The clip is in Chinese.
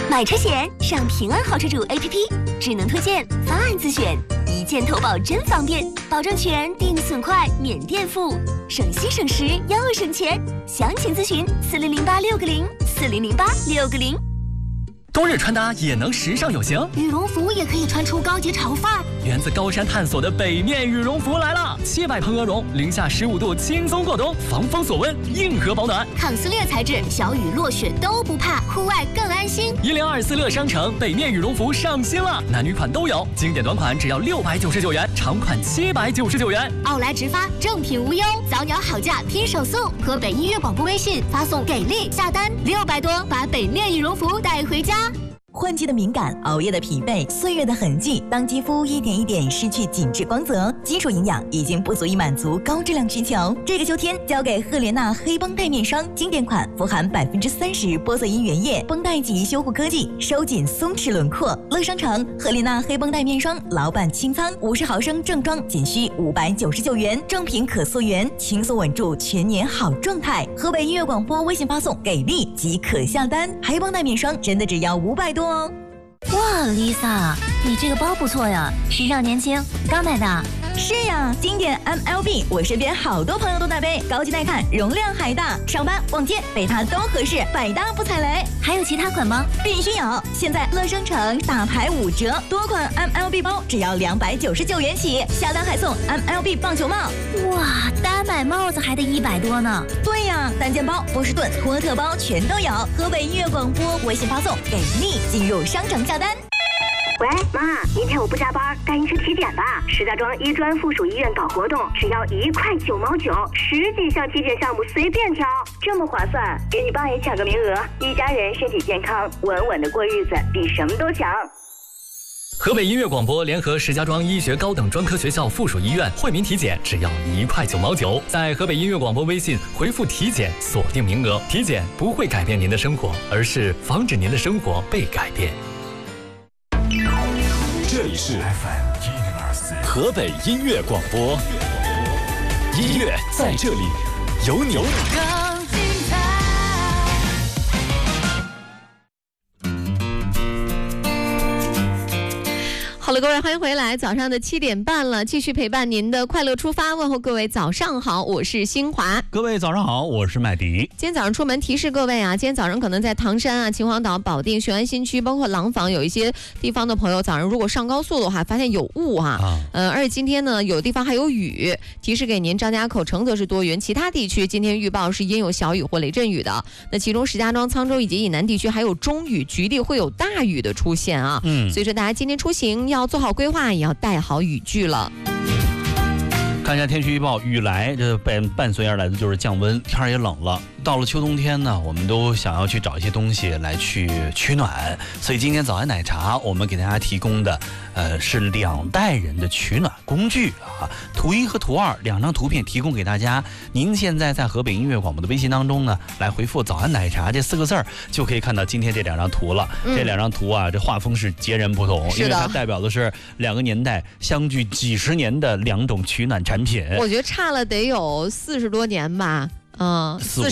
买车险上平安好车主 APP， 智能推荐，方案自选，一键投保真方便，保证全，定损快，免垫付，省心省时又省钱。详情咨询4008-660，4008-660。 冬日穿搭也能时尚有型， 羽绒服也可以穿出高级潮范儿。 源自高山探索的北面羽绒服来了，700蓬鹅绒，零下15度轻松过冬，防风锁温，硬核保暖， 抗撕裂材质，小雨落雪都不怕，户外更安心。 1024乐商城北面羽绒服上新了，男女款都有，经典短款只要699元，长款799元。 奥莱直发，正品无忧，早鸟好价拼手速。河北音乐广播微信发送给力下单600多，把北面羽绒服带回家。 换季的敏感，熬夜的疲惫，岁月的痕迹，当肌肤一点一点失去紧致光泽，基础营养已经不足以满足高质量需求。这个秋天交给赫莲娜黑绷带面霜，经典款，富含30%玻色因原液，绷带级修护科技，收紧松弛轮廓。乐商城赫莲娜黑绷带面霜老版清仓，50毫升正装仅需599元，正品可溯源，轻松稳住全年好状态。河北音乐广播微信发送给力即可下单，黑绷带面霜真的只要500多哦。 哇 ，Lisa， 你这个包不错呀，时尚年轻，刚买的。 是呀，经典 MLB， 我身边好多朋友都带背，高级耐看，容量还大，上班逛街背它都合适，百搭不踩雷。 还有其他款吗？ 必须有！现在乐商城大牌5折，多款 MLB 包只要299元起，下单还送 MLB 棒球帽。 哇，单买帽子还得100多呢。 对呀，单肩包、波士顿、托特包全都有。河北音乐广播微信发送给力，进入商城下单。 喂，妈，明天我不加班，带您去体检吧。石家庄医专附属医院搞活动，只要1块9毛9，10几项体检项目随便挑，这么划算，给你爸也抢个名额。一家人身体健康，稳稳的过日子，比什么都强。 河北音乐广播联合石家庄医学高等专科学校附属医院惠民体检只要1块9毛9，在河北音乐广播微信回复体检锁定名额。体检不会改变您的生活，而是防止您的生活被改变。 这里是 FM 河北音乐广播，音乐在这里，有你。 好了，各位，欢迎回来，早上的7点半了，继续陪伴您的快乐出发，问候各位早上好，我是新华。 各位早上好，我是麦迪。 今天早上出门提示各位啊，今天早上可能在唐山啊、秦皇岛、保定、雄安新区，包括廊坊有一些地方的朋友，早上如果上高速的话，发现有雾哈。而且今天呢，有的地方还有雨，提示给您张家口、承德是多云，其他地区今天预报是阴有小雨或雷阵雨的。那其中石家庄、沧州以及以南地区还有中雨，局地会有大雨的出现啊。所以说大家今天出行要做好规划，也要带好雨具了。 看一下天气预报，雨来，这伴随而来的就是降温，天儿也冷了。到了秋冬天呢，我们都想要去找一些东西来去取暖，所以今天早安奶茶我们给大家提供的是2代人的取暖工具啊。图1和图2两张图片提供给大家。您现在在河北音乐广播的微信当中呢，来回复早安奶茶这4个字儿，就可以看到今天这2张图了。这2张图啊，这画风是截然不同，因为它代表的是2个年代相距几十年的2种取暖产品。 我觉得差了得有40多年吧。